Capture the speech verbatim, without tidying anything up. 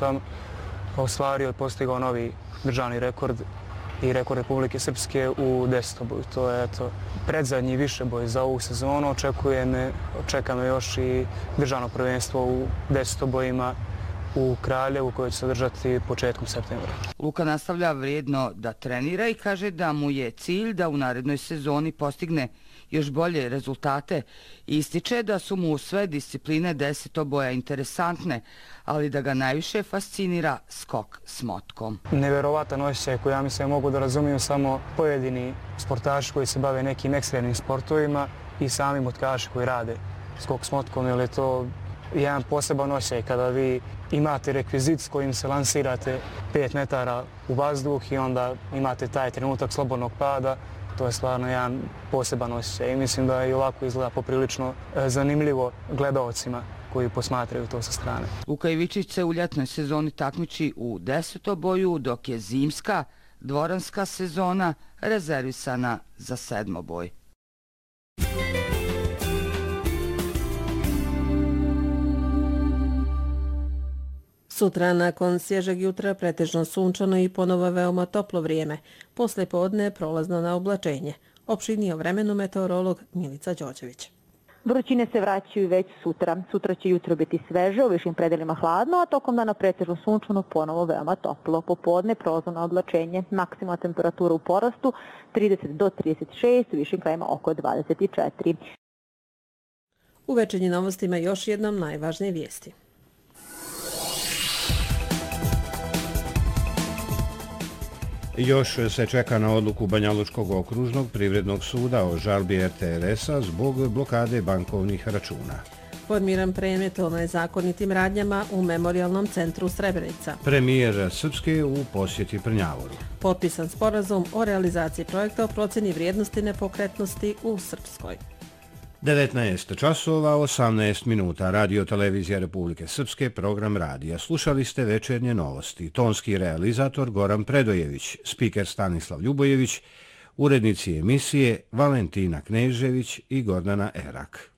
sam ostvario i postigao novi državni rekord i rekord Republike Srpske u desetoboju. To je eto, predzadnji višeboj za ovu sezonu. Očekuje me, očeka me još i državno prvenstvo u desetobojima u Kraljevu koje će se održati početkom septembra. Luka nastavlja vrijedno da trenira i kaže da mu je cilj da u narednoj sezoni postigne još bolje rezultate. Ističe da su mu sve discipline desetoboja interesantne, ali da ga najviše fascinira skok s motkom. Neverovatan osjećaj koji ja mislim mogu da razumijem samo pojedini sportaši koji se bave nekim ekstremnim sportovima i sami motkaši koji rade skok s motkom, jer je to jedan poseban osjećaj kada vi imate rekvizit s kojim se lansirate pet metara u vazduh i onda imate taj trenutak slobodnog pada. To je stvarno jedan poseban osjećaj i mislim da i ovako izgleda poprilično zanimljivo gledaocima koji posmatraju to sa strane. Luka Ivičić se u ljetnoj sezoni takmiči u desetoboju, dok je zimska, dvoranska sezona rezervisana za sedmoboj. Sutra, nakon svježeg jutra, pretežno sunčano i ponovo veoma toplo vrijeme. Posle podne prolazno na oblačenje. Opširnije o vremenu meteorolog Milica Đorđević. Vrućine se vraćaju već sutra. Sutra će jutro biti sveže, u višim predelima hladno, a tokom dana pretežno sunčano, ponovo veoma toplo. Popodne prolazno na oblačenje, maksimalna temperatura u porastu trideset do trideset šest, u višim krajima oko dvadeset četiri. U večernjim novostima još jednom najvažnije vijesti. Još se čeka na odluku Banjalučkog okružnog privrednog suda o žalbi R T R S-a zbog blokade bankovnih računa. Formiran predmet o nezakonitim radnjama u Memorijalnom centru Srebrenica. Premijer Srpske u posjeti Prnjavoru. Potpisan sporazum o realizaciji projekta o procjeni vrijednosti nepokretnosti u Srpskoj. devetnaest časova, osamnaest minuta. Radio Televizija Republike Srpske, program radija. Slušali ste večernje novosti. Tonski realizator Goran Predojević, spiker Stanislav Ljubojević, urednici emisije Valentina Knežević i Gordana Erak.